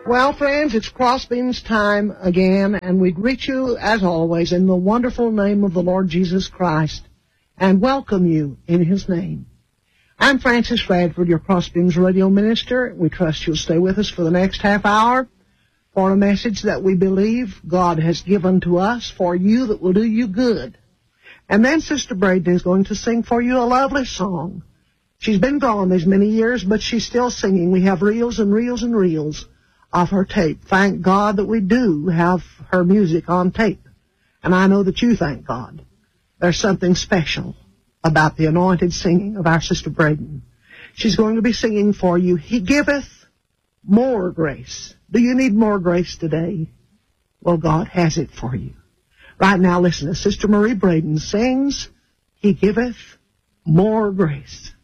Well, friends, it's Crossbeams time again, and we greet you, as always, in the wonderful name of the Lord Jesus Christ, and welcome you in His name. I'm Francis Radford, your Crossbeams radio minister. We trust you'll stay with us for the next half hour for a message that we believe God has given to us for you that will do you good. And then Sister Braden is going to sing for you a lovely song. She's been gone these many years, but she's still singing. We have reels and reels and reels of her tape. Thank God that we do have her music on tape. And I know that you thank God. There's something special about the anointed singing of our Sister Braden. She's going to be singing for you, He Giveth More Grace. Do you need more grace today? Well, God has it for you. Right now, listen as Sister Marie Braden sings, He Giveth More Grace.